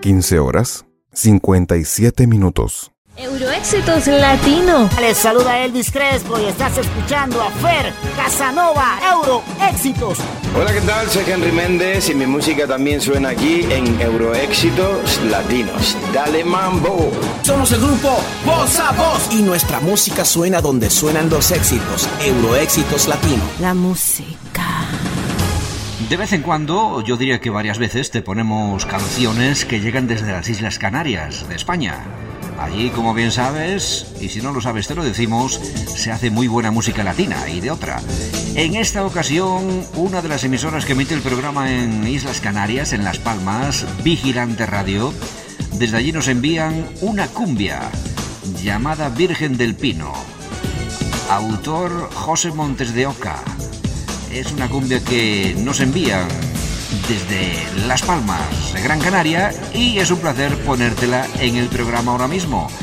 15 horas, 57 minutos. Euroéxitos Latino. Les saluda Elvis Crespo y estás escuchando a Fer Casanova, Euroéxitos. Hola, ¿qué tal? Soy Henry Méndez y mi música también suena aquí en Euroéxitos Latinos. Dale mambo. Somos el grupo Voz a Voz y nuestra música suena donde suenan los éxitos. Euroéxitos Latinos. La música. De vez en cuando, yo diría que varias veces, te ponemos canciones que llegan desde las Islas Canarias, de España. Allí, como bien sabes, y si no lo sabes te lo decimos, se hace muy buena música latina y de otra. En esta ocasión, una de las emisoras que emite el programa en Islas Canarias, en Las Palmas, Vigilante Radio, desde allí nos envían una cumbia llamada Virgen del Pino. Autor José Montes de Oca. Es una cumbia que nos envían desde Las Palmas, Gran Canaria, y es un placer ponértela en el programa ahora mismo.